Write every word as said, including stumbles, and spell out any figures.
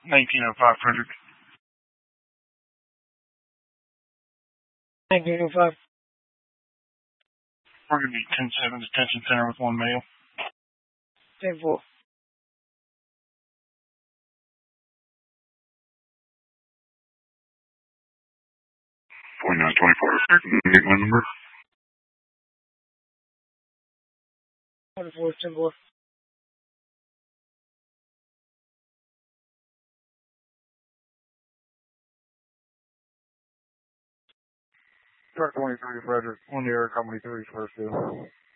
nineteen oh five Frederick. nineteen oh five. We're going to be ten seven detention center with one male. ten four. forty-nine twenty-four. Get my number. twenty-four, ten four. Truck twenty-three Frederick. One Air Company three first field.